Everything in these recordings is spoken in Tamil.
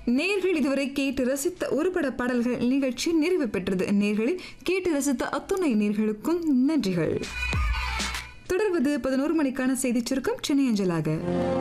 நேர்கள் இதுவரை கேட்டு ரசித்த ஒருபட பாடல்கள் நிகழ்ச்சி நிறைவு பெற்றது. நேர்களை கேட்டு ரசித்த அத்துணை நேர்களுக்கும் நன்றிகள். தொடர்வது 11 மணிக்கான செய்திச் சுருக்கம் சென்னை அஞ்சலாக.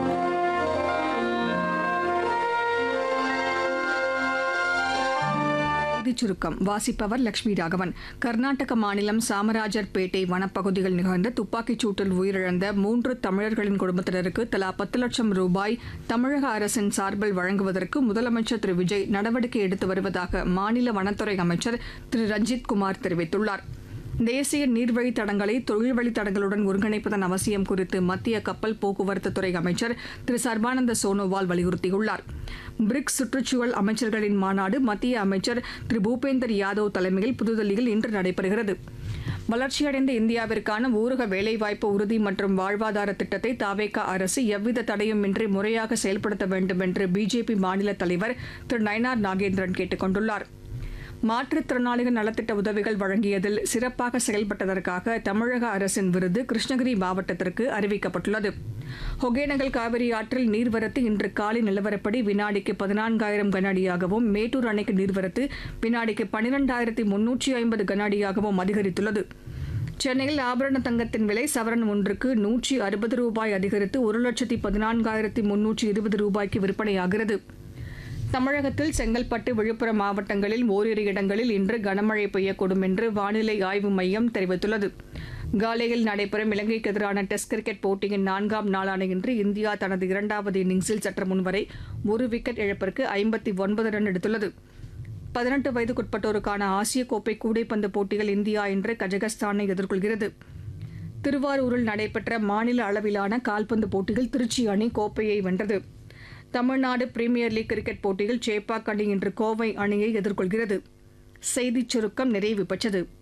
சுருக்கம் வாசிப்பவர் லட்சுமி ராகவன். கர்நாடக மாநிலம் சாமராஜர் பேட்டை வனப்பகுதியில் நிகழ்ந்த துப்பாக்கிச் சூட்டில் உயிரிழந்த 3 தமிழர்களின் குடும்பத்தினருக்கு தலா 10 லட்சம் ரூபாய் தமிழக அரசின் சார்பில் வழங்குவதற்கு முதலமைச்சர் திரு விஜய் நடவடிக்கை எடுத்து வருவதாக மாநில வனத்துறை அமைச்சர் திரு ரஞ்சித் குமார் தெரிவித்துள்ளார். தேசிய நீர்வழித் தடங்களை தொழில் வழித்தடங்களுடன் ஒருங்கிணைப்பதன் அவசியம் குறித்து மத்திய கப்பல் போக்குவரத்து துறை அமைச்சர் திரு சர்பானந்த சோனோவால் வலியுறுத்தியுள்ளார். பிரிக்ஸ் சுற்றுச்சூழல் அமைச்சர்களின் மாநாடு மத்திய அமைச்சர் திரு பூபேந்தர் யாதவ் தலைமையில் புதுதில்லியில் இன்று நடைபெறுகிறது. வளர்ச்சியடைந்த இந்தியாவிற்கான ஊரக வேலைவாய்ப்பு உறுதி மற்றும் வாழ்வாதார திட்டத்தை தவேகா அரசு எவ்வித தடையுமின்றி முறையாக செயல்படுத்த வேண்டும் என்று பிஜேபி மாநில தலைவர் திரு நயினார் நாகேந்திரன் கேட்டுக் கொண்டுள்ளார். மாற்றுத்திறனாளிகள் நலத்திட்ட உதவிகள் வழங்கியதில் சிறப்பாக செயல்பட்டதற்காக தமிழக அரசின் விருது கிருஷ்ணகிரி மாவட்டத்திற்கு அறிவிக்கப்பட்டுள்ளது. ஒகேனக்கல் காவிரி ஆற்றில் நீர்வரத்து இன்று காலை நிலவரப்படி வினாடிக்கு 14,000 கன அடியாகவும், மேட்டூர் அணைக்கு நீர்வரத்து வினாடிக்கு 12,350 கன அடியாகவும் அதிகரித்துள்ளது. சென்னையில் ஆபரண தங்கத்தின் விலை சவரன் ஒன்றுக்கு 160 ரூபாய் அதிகரித்து 1,14,320 ரூபாய்க்கு விற்பனையாகிறது. தமிழகத்தில் செங்கல்பட்டு, விழுப்புரம் மாவட்டங்களில் ஓரிரு இடங்களில் இன்று கனமழை பெய்யக்கூடும் என்று வானிலை ஆய்வு மையம் தெரிவித்துள்ளது. காலையில் நடைபெறும் இலங்கைக்கு எதிரான டெஸ்ட் கிரிக்கெட் போட்டியின் 4ஆம் நாளான இன்று இந்தியா தனது 2வது இன்னிங்ஸில் சற்று முன்வரை 1 விக்கெட் இழப்பிற்கு 59 ரன் எடுத்துள்ளது. 18 வயதுக்குட்பட்டோருக்கான ஆசிய கோப்பை கூடைப்பந்து போட்டியில் இந்தியா இன்று கஜகஸ்தானை எதிர்கொள்கிறது. திருவாரூரில் நடைபெற்ற மாநில அளவிலான கால்பந்து போட்டியில் திருச்சி அணி கோப்பையை வென்றது. தமிழ்நாடு பிரீமியர் லீக் கிரிக்கெட் போட்டியில் சேப்பாக் அணி இன்று கோவை அணியை எதிர்கொள்கிறது. செய்திச் சுருக்கம் நிறைவு பெற்றது.